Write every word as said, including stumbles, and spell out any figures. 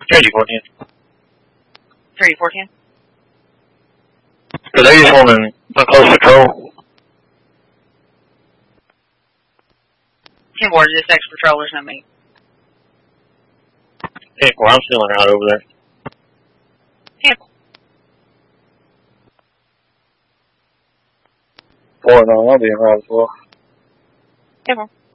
thirty fourteen. thirty fourteen? Because I just want to close patrol. ten four, just extra patrollers, not me. ten four, I'm still out over there. ten four. four, no, I'll be in route as well. ten four.